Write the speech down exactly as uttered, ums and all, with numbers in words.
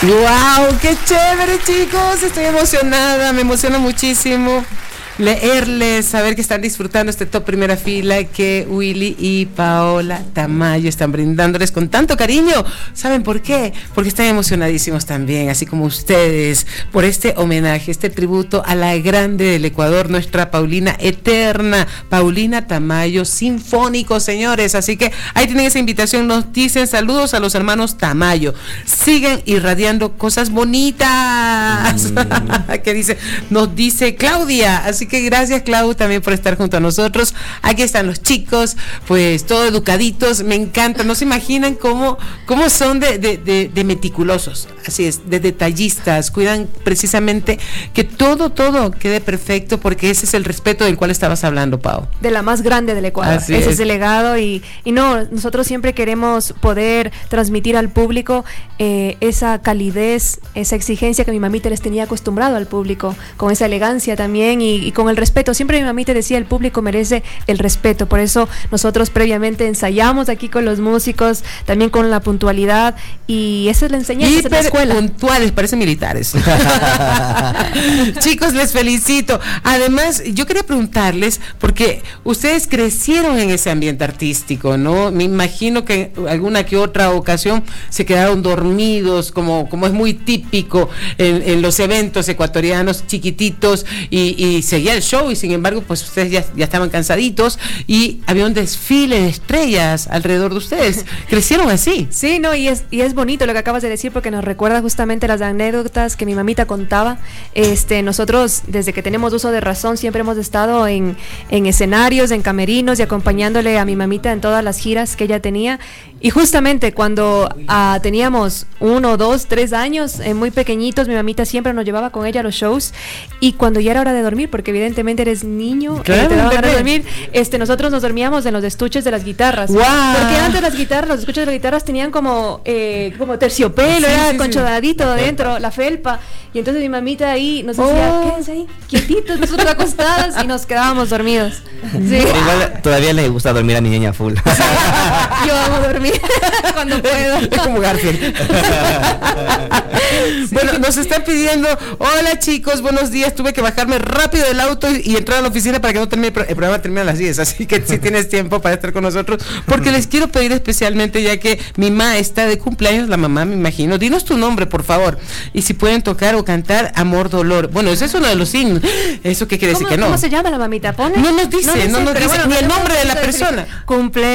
¡Wow! ¡Qué chévere, chicos! Estoy emocionada, me emociona muchísimo leerles, saber que están disfrutando este top primera fila que Willy y Paola Tamayo están brindándoles con tanto cariño. ¿Saben por qué? Porque están emocionadísimos también, así como ustedes, por este homenaje, este tributo a la grande del Ecuador, nuestra Paulina eterna, Paulina Tamayo Sinfónico, señores. Así que ahí tienen esa invitación, nos dicen saludos a los hermanos Tamayo. Sigan irradiando cosas bonitas. Mm. ¿Qué dice? Nos dice Claudia. Así que gracias, Clau, también por estar junto a nosotros. Aquí están los chicos, pues todos educaditos, me encanta. No se imaginan cómo, cómo son de, de, de, de meticulosos, así es, de detallistas. Cuidan precisamente que todo, todo quede perfecto, porque ese es el respeto del cual estabas hablando, Pau. De la más grande del Ecuador. Así ese es. es el legado y, y no, nosotros siempre queremos poder transmitir al público eh, esa calidez, esa exigencia que mi mamita les tenía acostumbrado al público, con esa elegancia también y, y con el respeto. Siempre mi mamita decía, el público merece el respeto. Por eso nosotros previamente ensayamos aquí con los músicos, también con la puntualidad, y esa es la enseñanza de la escuela. Puntuales, parecen militares. Chicos, les felicito. Además, yo quería preguntarles, porque ustedes crecieron en ese ambiente artístico, ¿no? Me imagino que alguna que otra ocasión se quedaron dormidos, como, como es muy típico en, en los eventos ecuatorianos chiquititos, y, y seguía el show, y sin embargo pues ustedes ya, ya estaban cansaditos y había un desfile de estrellas alrededor de ustedes. ¿Crecieron así? Sí, no, y es, y es bonito lo que acabas de decir, porque nos recuerda justamente las anécdotas que mi mamita contaba. Este, nosotros desde que tenemos uso de razón siempre hemos estado en, en escenarios, en camerinos, y acompañándole a mi mamita en todas las giras que ella tenía. Y justamente cuando uh, teníamos uno, dos, tres años, eh, muy pequeñitos, mi mamita siempre nos llevaba con ella a los shows, y cuando ya era hora de dormir, porque evidentemente eres niño, claro, eh, te daban ganas de dormir, este, nosotros nos dormíamos en los estuches de las guitarras. Wow. Porque antes las guitarras, los estuches de las guitarras tenían como, eh, como terciopelo, sí, era sí, conchodadito sí. dentro, la felpa, y entonces mi mamita ahí nos decía, oh. quédense ahí, quietitos, nosotros acostadas, y nos quedábamos dormidos. Sí. Igual todavía le gusta dormir a mi niña full. Yo amo dormir cuando puedo. Es como Garfield. Sí. Bueno, nos están pidiendo, hola chicos, buenos días, tuve que bajarme rápido del auto y, y entrar a la oficina para que no termine, el programa termina a las diez, así que si tienes tiempo para estar con nosotros, porque les quiero pedir especialmente, ya que mi mamá está de cumpleaños, la mamá me imagino, dinos tu nombre por favor, y si pueden tocar o cantar Amor Dolor. Bueno, ese es uno de los signos. ¿Eso qué quiere decir que no? ¿Cómo se llama la mamita? ¿Pone? No nos dice, no, no, no nos dice bueno, ni el nombre de la persona. Cumple